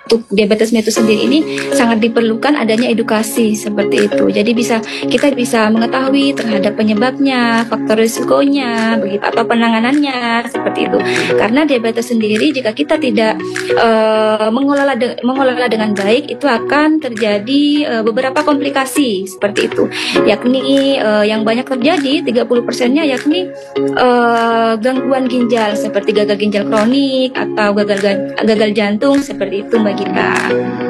untuk diabetes mellitus sendiri ini sangat diperlukan adanya edukasi seperti itu. Jadi kita bisa mengetahui terhadap penyebabnya, faktor risikonya, begitu atau penanganannya seperti itu. Karena diabetes sendiri jika kita tidak mengelola dengan baik, itu akan terjadi beberapa komplikasi seperti itu. Yakni yang banyak terjadi 30%-nya yakni gangguan ginjal seperti gagal ginjal kronik atau gagal jantung seperti itu Mbak Gita.